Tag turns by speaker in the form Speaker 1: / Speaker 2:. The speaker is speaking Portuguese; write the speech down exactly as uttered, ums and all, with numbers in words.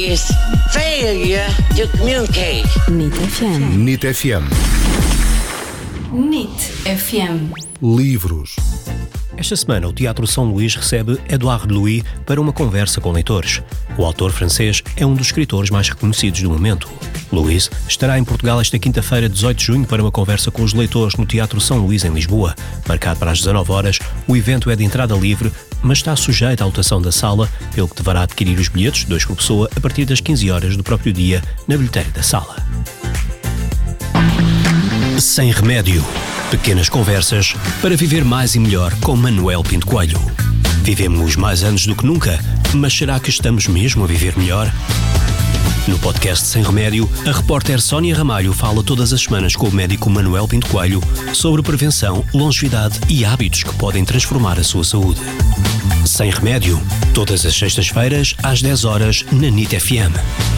Speaker 1: is failure to communicate.
Speaker 2: N I T F M.
Speaker 3: N I T F M.
Speaker 2: N I T F M.
Speaker 3: Livros.
Speaker 4: Esta semana, o Teatro São Luís recebe Édouard Louis para uma conversa com leitores. O autor francês é um dos escritores mais reconhecidos do momento. Louis estará em Portugal esta quinta-feira, dezoito de junho, para uma conversa com os leitores no Teatro São Luís, em Lisboa. Marcado para as dezanove horas, o evento é de entrada livre, mas está sujeito à lotação da sala, pelo que deverá adquirir os bilhetes, dois por pessoa, a partir das quinze horas do próprio dia, na bilheteira da sala. Sem Remédio. Pequenas conversas para viver mais e melhor com Manuel Pinto Coelho. Vivemos mais anos do que nunca, mas será que estamos mesmo a viver melhor? No podcast Sem Remédio, a repórter Sónia Ramalho fala todas as semanas com o médico Manuel Pinto Coelho sobre prevenção, longevidade e hábitos que podem transformar a sua saúde. Sem Remédio, todas as sextas-feiras às dez horas na N I T F M.